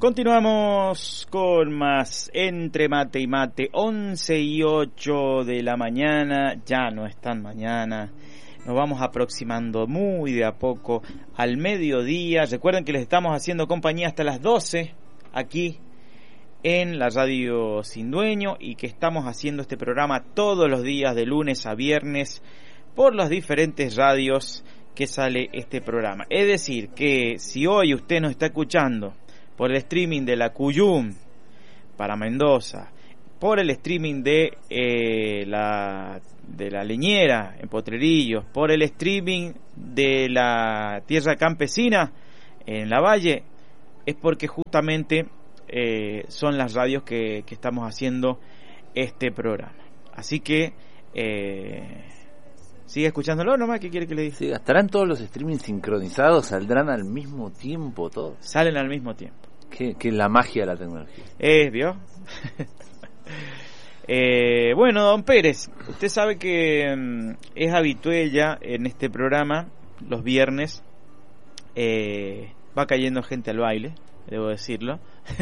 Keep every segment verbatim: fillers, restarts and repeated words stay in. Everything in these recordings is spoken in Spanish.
Continuamos con más Entre Mate y Mate, once y ocho de la mañana, ya no es tan mañana, nos vamos aproximando muy de a poco al mediodía. Recuerden que les estamos haciendo compañía hasta las doce aquí en la Radio Sin Dueño y que estamos haciendo este programa todos los días de lunes a viernes por las diferentes radios que sale este programa. Es decir, que si hoy usted nos está escuchando por el streaming de la Cuyum para Mendoza, por el streaming de eh, la de la Leñera en Potrerillos, por el streaming de la Tierra Campesina en la Valle, es porque justamente eh, son las radios que, que estamos haciendo este programa. Así que eh, sigue escuchándolo nomás. ¿Qué quiere que le diga? Sí, ¿estarán todos los streamings sincronizados? ¿Saldrán al mismo tiempo todos? Salen al mismo tiempo. Que, que la magia de la tecnología. Eh, ¿vio? eh, bueno, don Pérez, usted sabe que mm, es habitué ya en este programa, los viernes, eh, va cayendo gente al baile, debo decirlo.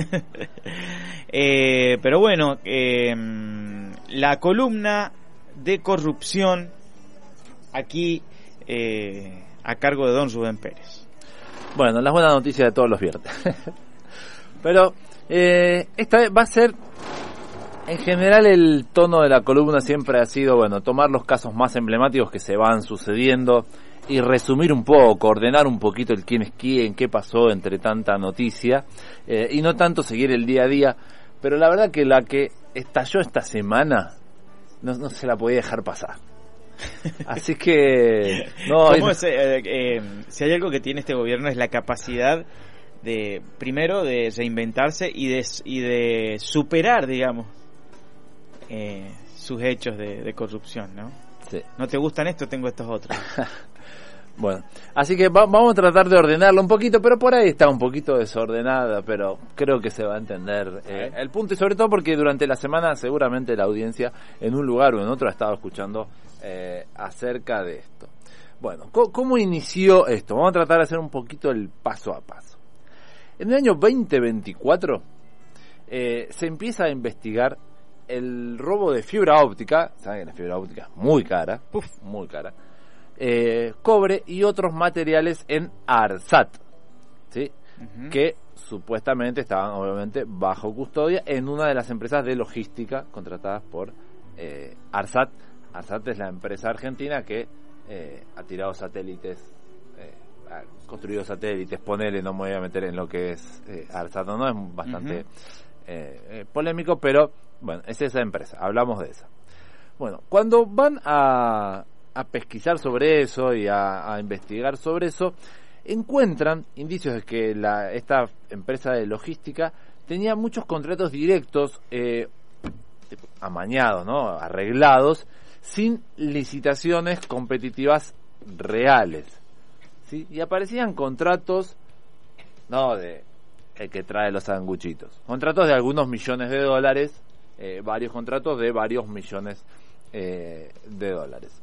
eh, pero bueno, eh, la columna de corrupción aquí eh, a cargo de don Rubén Pérez. Bueno, las buenas noticias de todos los viernes. Pero eh, esta vez va a ser, en general el tono de la columna siempre ha sido, bueno, tomar los casos más emblemáticos que se van sucediendo y resumir un poco, ordenar un poquito el quién es quién, qué pasó entre tanta noticia, eh, y no tanto seguir el día a día. Pero la verdad que la que estalló esta semana no, no se la podía dejar pasar. Así que no, ¿Cómo es, eh, eh, si hay algo que tiene este gobierno es la capacidad de, primero, de reinventarse y de, y de superar, digamos, eh, sus hechos de, de corrupción, ¿no? Sí. ¿No te gustan estos? Tengo estos otros. Bueno, así que va, vamos a tratar de ordenarlo un poquito, pero por ahí está un poquito desordenada, pero creo que se va a entender eh, el punto, y sobre todo porque durante la semana seguramente la audiencia en un lugar o en otro ha estado escuchando eh, acerca de esto. Bueno, ¿cómo, ¿cómo inició esto? Vamos a tratar de hacer un poquito el paso a paso. En el año veinte veinticuatro eh, se empieza a investigar el robo de fibra óptica. Saben que la fibra óptica es muy cara, uf, muy cara. Eh, cobre y otros materiales en ARSAT, ¿sí? Uh-huh. Que supuestamente estaban obviamente bajo custodia en una de las empresas de logística contratadas por eh, ARSAT. ARSAT es la empresa argentina que eh, ha tirado satélites, eh, ha construido satélites, ponele, no me voy a meter en lo que es eh, ARSAT o no, es bastante uh-huh. eh, eh, polémico, pero bueno, es esa empresa, hablamos de esa. Bueno, cuando van a a pesquisar sobre eso y a, a investigar sobre eso, encuentran indicios de que la, esta empresa de logística tenía muchos contratos directos eh, amañados, ¿no? Arreglados, sin licitaciones competitivas reales, ¿sí? Y aparecían contratos, no de el que trae los sanguchitos, contratos de algunos millones de dólares, eh, varios contratos de varios millones eh, de dólares.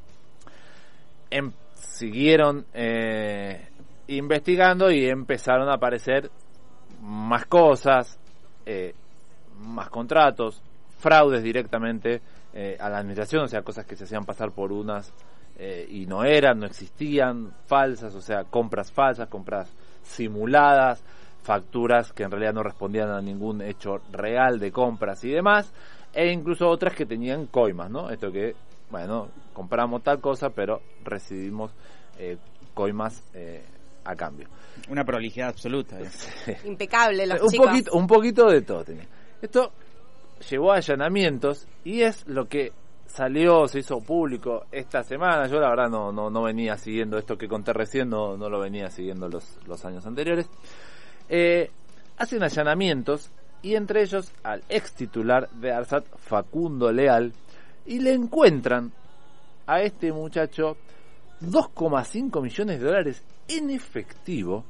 Em, siguieron eh, investigando y empezaron a aparecer más cosas, eh, más contratos, fraudes directamente eh, a la administración, o sea, cosas que se hacían pasar por unas eh, y no eran, no existían, falsas, o sea, compras falsas, compras simuladas, facturas que en realidad no respondían a ningún hecho real de compras y demás, e incluso otras que tenían coimas, ¿no? Esto que, bueno, compramos tal cosa, pero recibimos eh, coimas eh, a cambio. Una prolijidad absoluta. Sí. Impecable los un chicos. Poquito, un poquito de todo tenía. Esto llevó a allanamientos y es lo que salió, se hizo público esta semana. Yo la verdad no no, no venía siguiendo esto que conté recién, no, no lo venía siguiendo los, los años anteriores. Eh, hacen allanamientos y entre ellos al ex titular de ARSAT, Facundo Leal, y le encuentran a este muchacho dos coma cinco millones de dólares en efectivo.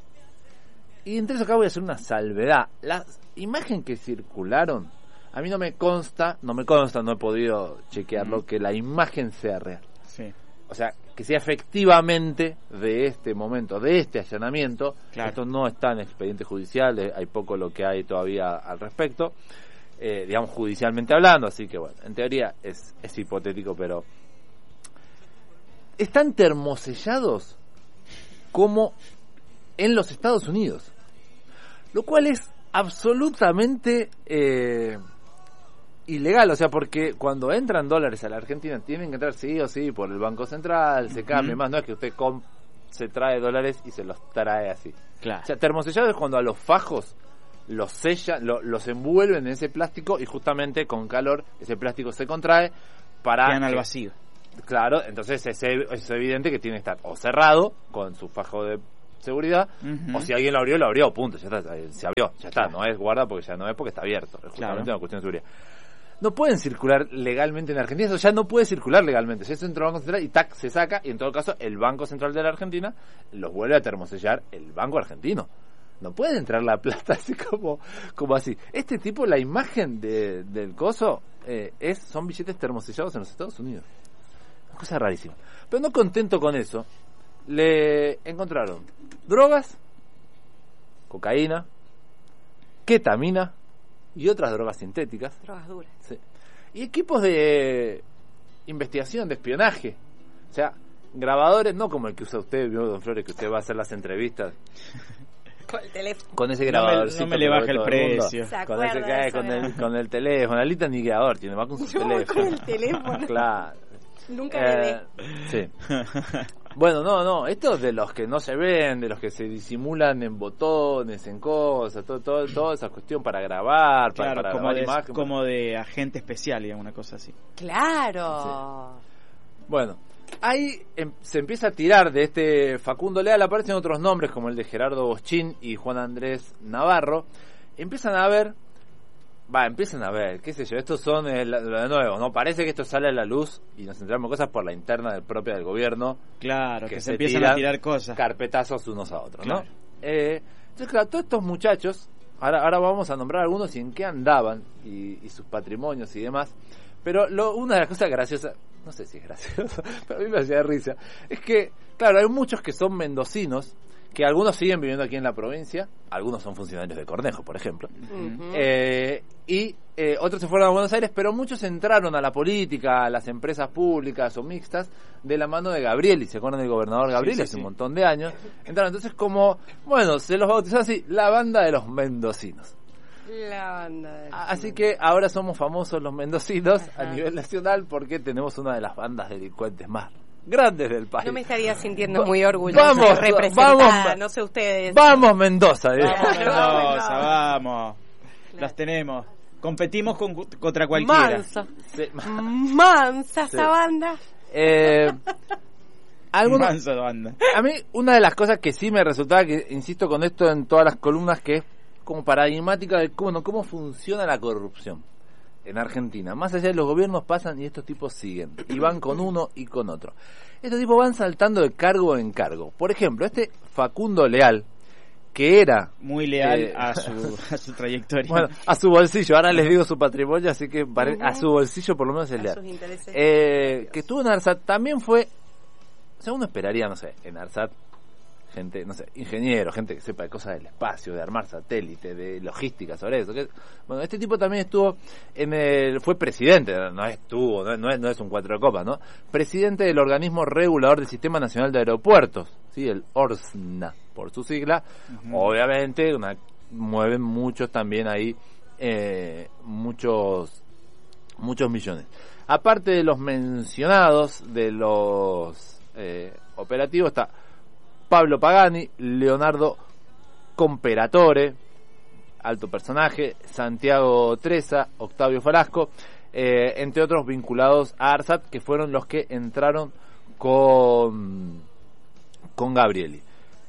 Y entre eso acá voy a hacer una salvedad. La imagen que circularon, a mí no me consta, no me consta, no he podido chequearlo, mm. que la imagen sea real. Sí. O sea, que sea efectivamente de este momento, de este allanamiento. Claro. Esto no está en expediente judicial, eh, hay poco lo que hay todavía al respecto, eh, digamos judicialmente hablando, así que bueno, en teoría es, es hipotético, pero están termosellados como en los Estados Unidos, lo cual es absolutamente eh, ilegal, o sea, porque cuando entran dólares a la Argentina tienen que entrar sí o sí por el Banco Central, se cambia, uh-huh. más no es que usted comp- se trae dólares y se los trae así. Claro. O sea, termosellado es cuando a los fajos los sellan, lo, los envuelven en ese plástico y justamente con calor ese plástico se contrae para... Quedan al que, vacío. Claro, entonces es, es evidente que tiene que estar o cerrado con su fajo de seguridad, uh-huh. o si alguien lo abrió, lo abrió, punto, ya está, se abrió, ya está, claro. No es guarda porque ya no es porque está abierto, es justamente claro. una cuestión de seguridad. No pueden circular legalmente en Argentina, eso ya no puede circular legalmente, ya se entra al Banco Central y tac, se saca, y en todo caso el Banco Central de la Argentina los vuelve a termosellar el Banco Argentino. No puede entrar la plata así como, como así. Este tipo, la imagen de, del coso, eh, es son billetes termosellados en los Estados Unidos. Una cosa rarísima. Pero no contento con eso, le encontraron drogas, cocaína, ketamina y otras drogas sintéticas. Drogas duras. Sí. Y equipos de investigación, de espionaje. O sea, grabadores, no como el que usa usted, don Flores, que usted va a hacer las entrevistas. Con el teléfono. Con ese grabador. No me, no me le baje el precio. Con ese que hay, con el, con el teléfono. Alita ni grabador tiene, va con su Yo teléfono. Con el teléfono. Claro. Nunca eh, le Sí. Bueno, no, no, estos de los que no se ven, de los que se disimulan en botones, en cosas, todo, todo, toda esa cuestión para grabar, claro, para, para como grabar de, imagen. como de agente especial, digamos, una cosa así. Claro. Sí. Bueno, ahí em, se empieza a tirar de este Facundo Leal, aparecen otros nombres como el de Gerardo Boschín y Juan Andrés Navarro. Empiezan a ver, va, empiezan a ver, qué sé yo, estos son el, lo de nuevo, ¿no? Parece que esto sale a la luz y nos enteramos cosas por la interna del propia del gobierno. Claro, que, que se, se empiezan a tirar cosas. Carpetazos unos a otros, claro. ¿no? Eh, entonces, claro, todos estos muchachos, ahora, ahora vamos a nombrar algunos y en qué andaban y, y sus patrimonios y demás. Pero lo, una de las cosas graciosas, no sé si es graciosa, pero a mí me hacía risa, es que, claro, hay muchos que son mendocinos, que algunos siguen viviendo aquí en la provincia, algunos son funcionarios de Cornejo, por ejemplo, uh-huh. eh, y eh, otros se fueron a Buenos Aires, pero muchos entraron a la política, a las empresas públicas o mixtas, de la mano de Gabrieli. ¿Se acuerdan del gobernador Gabrieli? Sí, sí, hace sí. un montón de años. Entraron, entonces como, bueno, se los bautizó así, la banda de los mendocinos. La banda de los Así que ahora somos famosos los mendocinos Ajá. a nivel nacional porque tenemos una de las bandas delincuentes más grandes del país. No me estaría sintiendo muy orgullosa vamos, de representar, vamos, no sé ustedes. Vamos Mendoza, ¿eh? Vamos Mendoza, vamos. Las tenemos. Competimos con, contra cualquiera. Mansa. Sí. Mansa sí. esa banda. Eh, algunos, Mansa banda. A mí una de las cosas que sí me resultaba, que insisto con esto en todas las columnas, que es como paradigmática de cómo, cómo funciona la corrupción en Argentina. Más allá de los gobiernos pasan y estos tipos siguen. Y van con uno y con otro. Estos tipos van saltando de cargo en cargo. Por ejemplo, este Facundo Leal, que era... muy leal eh, a, su, a su trayectoria. Bueno, a su bolsillo. Ahora les digo su patrimonio, así que pare- uh-huh. a su bolsillo por lo menos es leal. Eh, que estuvo en ARSAT, también fue... O sea, uno esperaría, no sé, en ARSAT, gente, no sé, ingeniero, gente que sepa de cosas del espacio, de armar satélites, de logística sobre eso. Que, bueno, este tipo también estuvo en el, fue presidente, no estuvo, no, no, es, no es un cuatro de copas, ¿no? Presidente del organismo regulador del Sistema Nacional de Aeropuertos, ¿sí? El ORSNA, por su sigla. Uh-huh. Obviamente, una, mueven muchos también ahí, eh, muchos, muchos millones. Aparte de los mencionados, de los eh, operativos, está Pablo Pagani, Leonardo Comperatore, alto personaje, Santiago Treza, Octavio Falasco, eh, entre otros vinculados a ARSAT, que fueron los que entraron con, con Gabrieli.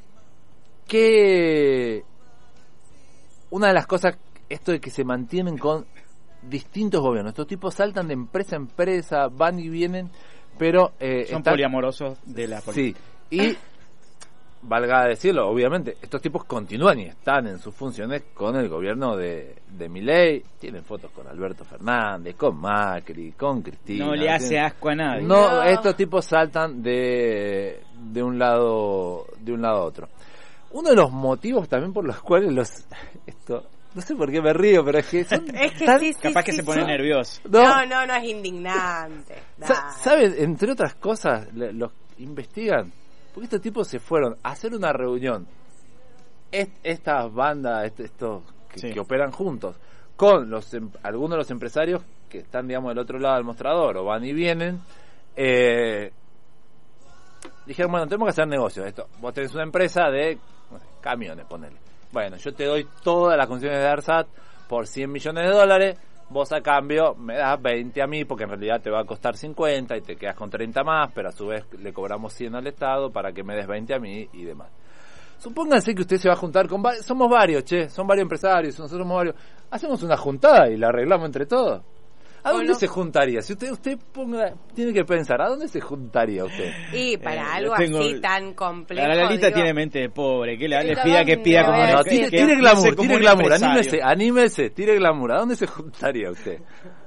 Que una de las cosas, esto de que se mantienen con distintos gobiernos, estos tipos saltan de empresa a empresa, van y vienen, pero... Eh, son están, poliamorosos de la política. Sí, y... valga decirlo, obviamente, estos tipos continúan y están en sus funciones con el gobierno de, de Milei, tienen fotos con Alberto Fernández, con Macri, con Cristina. No le hace tienen... asco a nadie. No, No. estos tipos saltan de, de un lado de un lado a otro. Uno de los motivos también por los cuales los... esto no sé por qué me río, pero es que son Es que tan- sí, sí, Capaz que sí, se pone sí. nervioso. No, No, no, no, es indignante. Sa- Dale. ¿Saben? Entre otras cosas, le- los investigan, porque estos tipos se fueron a hacer una reunión, est- estas bandas, est- estos que, Sí. que operan juntos, con los em- algunos de los empresarios que están, digamos, del otro lado del mostrador, o van y vienen, eh, dijeron, bueno, tenemos que hacer negocios. Esto, vos tenés una empresa de no sé, camiones, ponele. Bueno, yo te doy todas las condiciones de ARSAT por cien millones de dólares, vos a cambio me das veinte a mí, porque en realidad te va a costar cincuenta y te quedas con treinta más, pero a su vez le cobramos cien al Estado para que me des veinte a mí y demás. Supónganse que usted se va a juntar con... va- Somos varios, che, son varios empresarios, nosotros somos varios. Hacemos una juntada y la arreglamos entre todos. ¿A dónde Bueno. se juntaría? Si usted usted ponga, tiene que pensar, ¿a dónde se juntaría usted? Y para Eh, algo yo tengo- así tan complejo. La, la lista digo, tiene mente de pobre, que le, le ¿A pida que dónde pida como voy a un- No, decir? tire, que- tire que glamour, piense como tire un glamour, empresario. anímese, anímese, tire glamour. ¿A dónde se juntaría usted?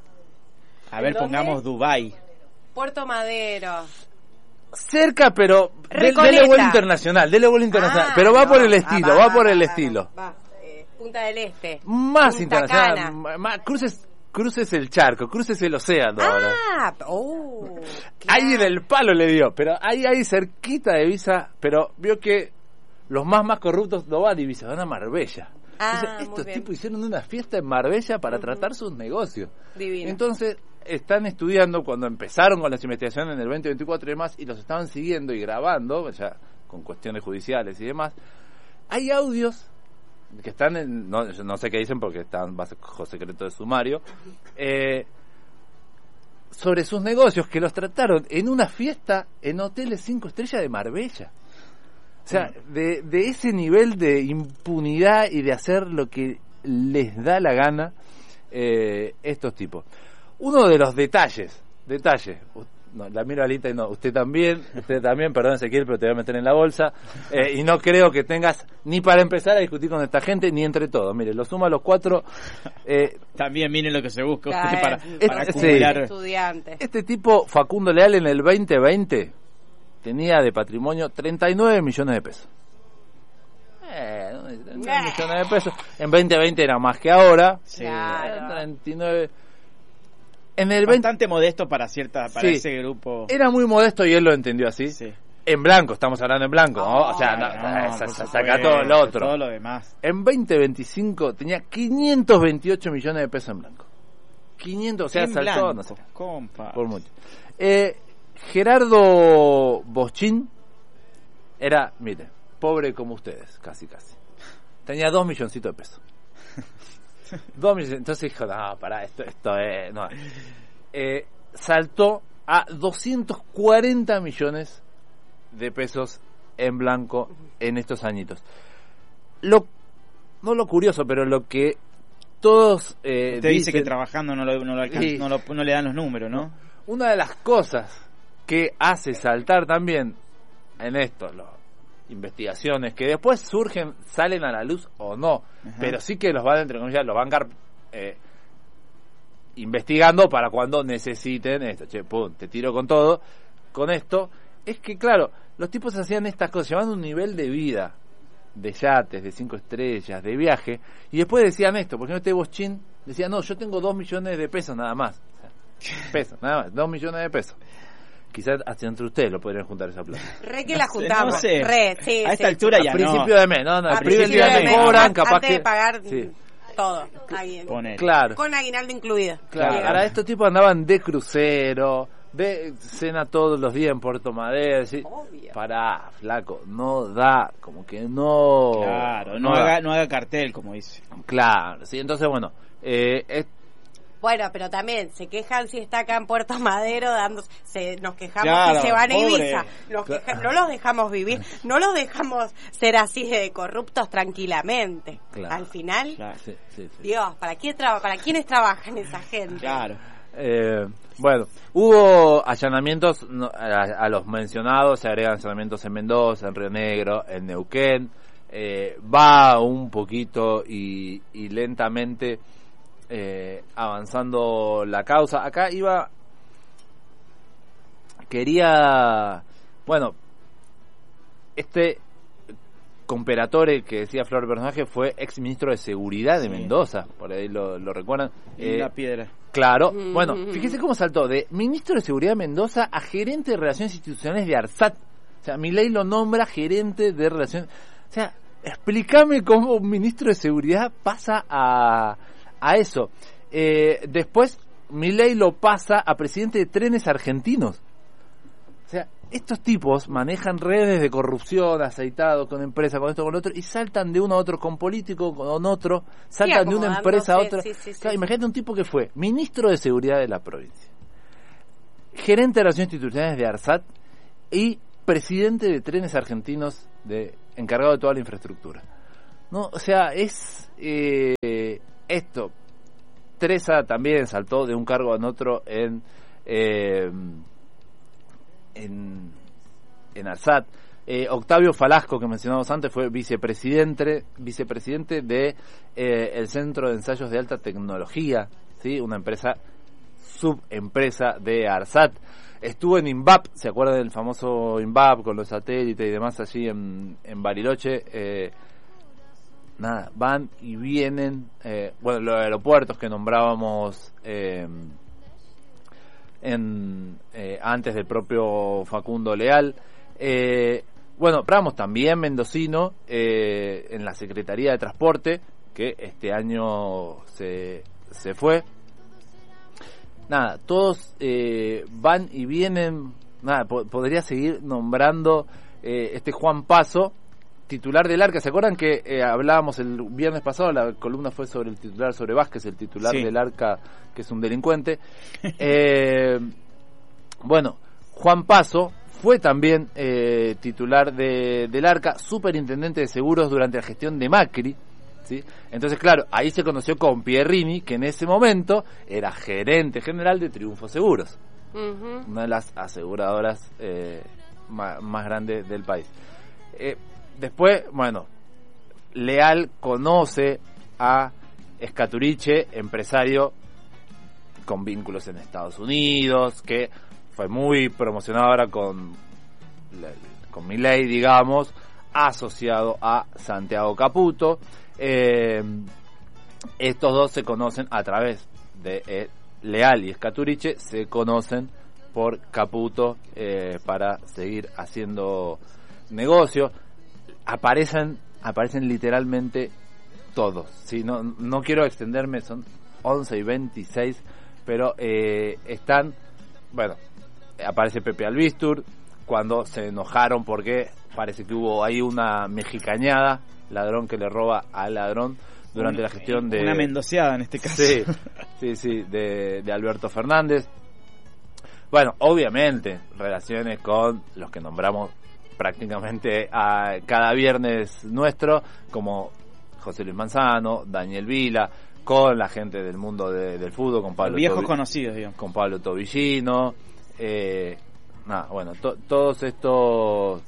A ver, ¿Dónde? pongamos Dubai. Puerto Madero. Cerca, pero de- Recoleta. dele vuelo internacional, dele vuelo internacional, Ah, pero va no, por el ah, estilo, va, va por va, el va, estilo. va, eh, Punta del Este. Más Punta internacional, Cana. ma- ma- cruces, cruces el charco, cruces el océano ahora. Ah, oh, Ahí en claro. el palo le dio, pero ahí, ahí cerquita de Ibiza, pero vio que los más más corruptos no van a Ibiza, van a Marbella. Ah, Entonces, muy estos bien. tipos hicieron una fiesta en Marbella para Ujú. tratar sus negocios. Divino. Entonces, están estudiando, cuando empezaron con las investigaciones en el veinte veinticuatro y demás, y los estaban siguiendo y grabando, ya con cuestiones judiciales y demás, hay audios que están en, no, yo no sé qué dicen porque están bajo secreto de sumario, eh, sobre sus negocios que los trataron en una fiesta en hoteles cinco estrellas de Marbella. O sea, de, de ese nivel de impunidad y de hacer lo que les da la gana eh, estos tipos. Uno de los detalles, detalles, u- no, la miro a Alita y no, usted también, usted también, perdón Ezequiel, pero te voy a meter en la bolsa, eh, y no creo que tengas ni para empezar a discutir con esta gente, ni entre todos. Mire, lo suma a los cuatro. Eh, También miren lo que se busca Claro, usted para, es- para es- acumular. Estudiante. este tipo, Facundo Leal, en el veinte veinte, tenía de patrimonio treinta y nueve millones de pesos. Eh, treinta y nueve millones de pesos. En veinte veinte era más que ahora. Sí. Claro. treinta y nueve. En el veinte Bastante modesto para cierta para Sí. ese grupo. era muy modesto y él lo entendió así. Sí. En blanco, estamos hablando en blanco, ¿no? O sea, no, No, sa- por sa- supuesto, saca todo lo otro. Todo lo demás. En veinte veinticinco tenía quinientos veintiocho millones de pesos en blanco. quinientos, o sea, En saltó, blanco, no sé, compa. por mucho. Eh, Gerardo Boschín era, mire, pobre como ustedes, casi casi. Tenía dos milloncitos de pesos. Dos millones, entonces dijo, no, pará, esto, esto es, no. Eh, saltó a doscientos cuarenta millones de pesos en blanco en estos añitos. Lo, no lo curioso, pero lo que todos eh, Usted dice dicen- que trabajando no, lo, no, lo alcan- Sí. no, lo- no le dan los números, ¿no? Una de las cosas que hace saltar también en esto, las investigaciones que después surgen, salen a la luz o no, Ajá. pero sí que los van, entre comillas, los van a gar- eh, investigando para cuando necesiten esto. Che, pum, te tiro con todo. Con esto, es que claro, los tipos hacían estas cosas, llevando un nivel de vida, de yates, de cinco estrellas, de viaje, y después decían esto, porque este Boschín decía, no, yo tengo dos millones de pesos nada más. O sea, pesos, nada más, dos millones de pesos. Quizás hasta entre ustedes lo podrían juntar esa plata. Re que la No juntamos. sé. Re, sí, A esta sí. altura A ya principio no. de mes, no, no, A el primer principio día de que mes, cobran, an- capaz antes que... de pagar Sí, todo. Ahí. Ponele. claro. Con aguinaldo incluido. Claro, Claro. ahora estos tipos andaban de crucero, de cena todos los días en Puerto Madero, ¿sí? Obvio. Pará, flaco, no da, como que no... Claro, no, da. haga, no haga cartel, como dice. Claro, sí, entonces bueno, eh, es- Bueno, pero también se quejan si está acá en Puerto Madero, dando, se, nos quejamos Claro, si se van a pobre. Ibiza. Nos queja- no los dejamos vivir, no los dejamos ser así de corruptos tranquilamente. Claro. Al final, Claro. sí, sí, sí. Dios, ¿para quién traba, para quiénes trabajan esa gente? Claro. Eh, bueno, hubo allanamientos no, a, a los mencionados, se agregan allanamientos en Mendoza, en Río Negro, en Neuquén. Eh, va un poquito y, y lentamente eh, avanzando la causa. Acá iba, quería, bueno, este Comperatore que decía Flor Personaje fue ex ministro de Seguridad de sí. Mendoza, por ahí lo, lo recuerdan. En eh, la piedra. Claro, mm-hmm. Bueno, fíjese cómo saltó de ministro de Seguridad de Mendoza a gerente de Relaciones Institucionales de ARSAT. O sea, Milei lo nombra gerente de Relaciones. O sea, explícame cómo un ministro de Seguridad pasa a, a eso. Eh, después, Milei lo pasa a presidente de Trenes Argentinos. O sea, estos tipos manejan redes de corrupción, aceitado, con empresa, con esto, con lo otro, y saltan de uno a otro, con político, con otro, saltan sí, de una empresa a otra. Sí, sí, sí, claro, sí. Imagínate un tipo que fue ministro de Seguridad de la provincia, gerente de Relaciones Institucionales de ARSAT y presidente de Trenes Argentinos, de encargado de toda la infraestructura. No, o sea, es eh, esto. Teresa también saltó de un cargo a otro en eh, en, en ARSAT. Eh, Octavio Falasco, que mencionamos antes, fue vicepresidente vicepresidente de eh, el Centro de Ensayos de Alta Tecnología, ¿sí? Una empresa subempresa de ARSAT. Estuvo en INVAP, ¿se acuerdan del famoso INVAP con los satélites y demás allí en, en Bariloche? Eh, nada, van y vienen, eh, bueno, los aeropuertos que nombrábamos eh, en eh, antes del propio Facundo Leal. Eh, bueno, Ramos también mendocino eh, en la Secretaría de Transporte, que este año se, se fue. Nada, todos eh, van y vienen. Nada, po- podría seguir nombrando eh, este Juan Paso, titular del Arca. ¿Se acuerdan que eh, hablábamos el viernes pasado? La columna fue sobre el titular, sobre Vázquez, el titular sí. del Arca, que es un delincuente. eh, bueno, Juan Paso fue también eh, titular de, del Arca, superintendente de seguros durante la gestión de Macri. ¿Sí? Entonces, claro, ahí se conoció con Pierrini, que en ese momento era gerente general de Triunfo Seguros, uh-huh. una de las aseguradoras eh, más, más grandes del país. Eh, después, bueno, Leal conoce a Escaturiche, empresario con vínculos en Estados Unidos, que fue muy promocionado ahora con, con Milei, digamos, asociado a Santiago Caputo. Eh, estos dos se conocen a través de eh, Leal y Escaturiche, se conocen por Caputo eh, para seguir haciendo negocio. Aparecen, aparecen literalmente todos. ¿Sí? No, no quiero extenderme, son once y veintiséis, pero eh, están, bueno, aparece Pepe Albistur, cuando se enojaron porque parece que hubo ahí una mexicañada, ladrón que le roba al ladrón durante una, la gestión de... Una mendociada en este caso. Sí, sí, sí, de, de Alberto Fernández. Bueno, obviamente, relaciones con los que nombramos prácticamente a cada viernes nuestro, como José Luis Manzano, Daniel Vila, con la gente del mundo de, del fútbol, con Pablo viejos Tobi- conocidos, digamos. Con Pablo Tobillino, eh, nada, bueno, to- todos estos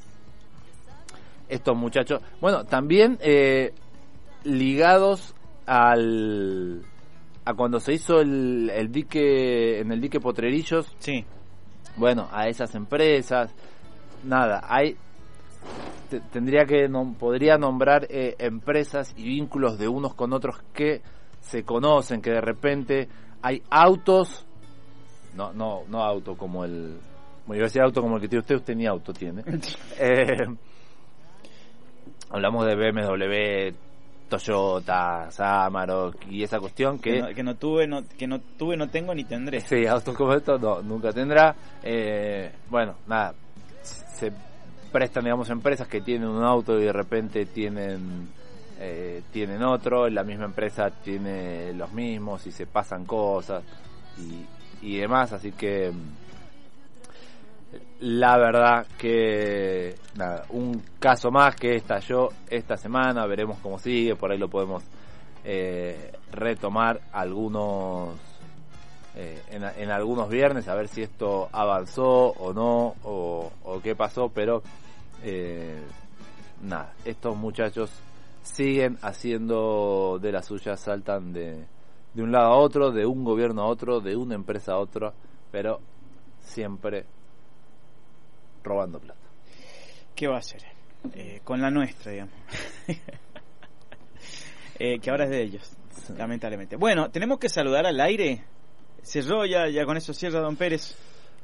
estos muchachos, bueno, también eh, ligados al a cuando se hizo el, el dique en el dique Potrerillos, sí, bueno, a esas empresas, nada, hay te, tendría que no, podría nombrar eh, empresas y vínculos de unos con otros que se conocen, que de repente hay autos, no no no auto como el, bueno, iba a decir auto como el que tiene usted, usted ni auto tiene. eh, hablamos de B M W, Toyota, Amarok y esa cuestión que que no, que no tuve, no, que no tuve, no tengo ni tendré. Sí, autos como estos no, nunca tendrá. Eh, bueno, nada, se prestan, digamos, empresas que tienen un auto y de repente tienen eh, tienen otro, la misma empresa tiene los mismos y se pasan cosas y, y demás, así que la verdad que nada, un caso más que estalló esta semana, veremos cómo sigue, por ahí lo podemos eh, retomar algunos eh, en, en algunos viernes a ver si esto avanzó o no, o, o qué pasó, pero eh, nada, estos muchachos siguen haciendo de las suyas, saltan de, de un lado a otro, de un gobierno a otro, de una empresa a otra, pero siempre robando plata. ¿Qué va a hacer? Eh, con la nuestra, digamos. eh, que ahora es de ellos, sí. Lamentablemente. Bueno, tenemos que saludar al aire. Cerró ya, ya con eso cierra don Pérez.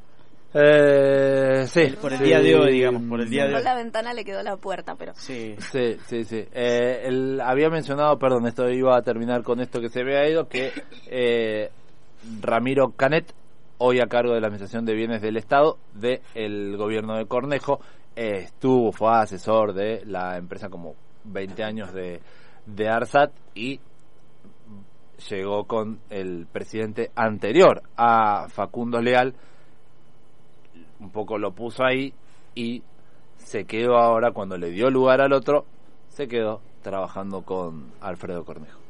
Eh, sí. Por el sí. día de hoy, digamos, por el día de hoy. Por la ventana le quedó la puerta, pero... Sí, sí, sí. sí. Eh, el, había mencionado, perdón, esto iba a terminar con esto que se había ido, que eh, Ramiro Canet, hoy a cargo de la Administración de Bienes del Estado del gobierno de Cornejo, eh, estuvo, fue asesor de la empresa como veinte años de, de ARSAT y llegó con el presidente anterior a Facundo Leal, un poco lo puso ahí y se quedó ahora, cuando le dio lugar al otro, se quedó trabajando con Alfredo Cornejo.